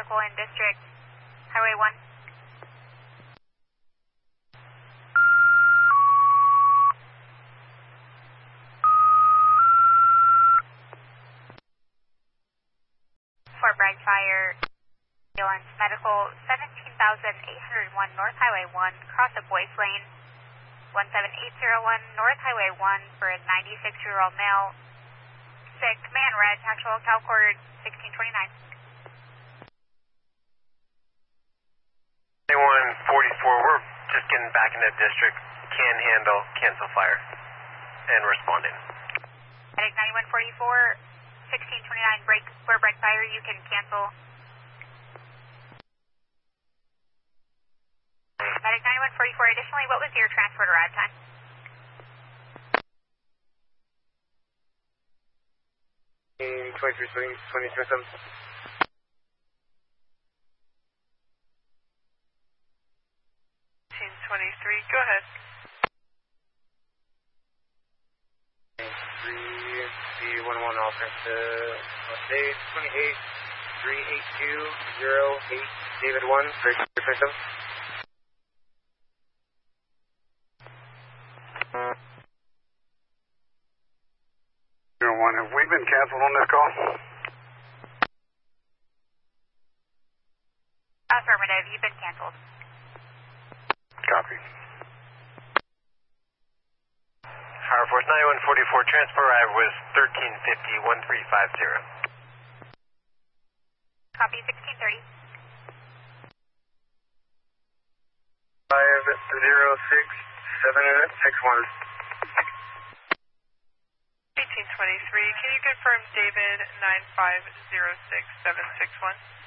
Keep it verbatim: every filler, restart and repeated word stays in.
Medical in District, Highway one. Fort Bragg Fire, Ambulance Medical, seventeen thousand eight hundred one North Highway one, cross of Boyce Lane, one seven eight zero one North Highway one for a ninety-six-year-old male, sick, man red, actual cal cord sixteen twenty-nine. one forty-four, we're just getting back into district, can handle, cancel fire, and responding. Medic ninety-one forty-four, sixteen twenty-nine, break, Fort Bragg Fire, you can cancel. Medic ninety-one forty-four, additionally, what was your transport arrive time? twenty-three twenty, twenty twenty-seven. twenty-three, go ahead. three C one one officer to day twenty-eight three eight two zero eight David one, break twenty-seven. zero one, have we been canceled on this call? Affirmative, you've been canceled. Copy. Fire Force ninety-one forty-four, transfer arrive was thirteen fifty, one three five zero. Copy, sixteen thirty. five zero six seven six one. eighteen twenty-three, can you confirm David nine five zero six seven six one?